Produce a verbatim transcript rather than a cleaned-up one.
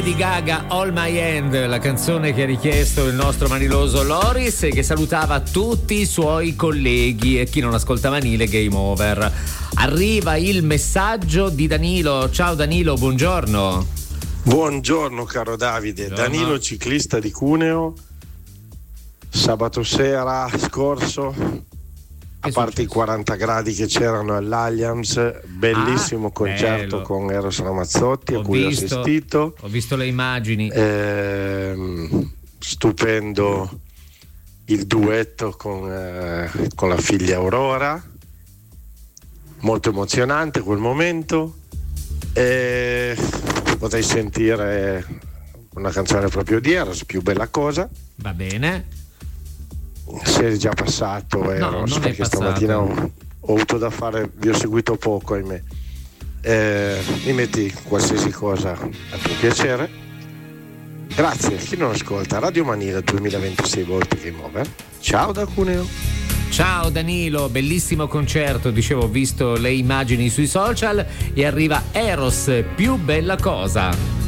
Lady Gaga, All My Hand, la canzone che ha richiesto il nostro maniloso Loris e che salutava tutti i suoi colleghi e chi non ascolta Manile Game Over. Arriva il messaggio di Danilo. Ciao Danilo, buongiorno. Buongiorno caro Davide. Buongiorno. Danilo, ciclista di Cuneo. Sabato sera scorso, a parte i quaranta gradi che c'erano all'Allianz, bellissimo ah, concerto bello. Con Eros Ramazzotti ho a cui visto, ho assistito. Ho visto le immagini. Eh, stupendo il duetto con, eh, con la figlia Aurora, molto emozionante quel momento. Eh, potrei sentire una canzone proprio di Eros, Più bella cosa. Va bene. Se è già passato Eros, no, perché stamattina ho, ho avuto da fare, vi ho seguito poco ahimè. Eh, mi metti qualsiasi cosa a tuo piacere. Grazie, chi non ascolta Radio Manile duemilaventisei volte Game Over. Ciao da Cuneo. Ciao Danilo, bellissimo concerto, dicevo, ho visto le immagini sui social e arriva Eros, Più bella cosa.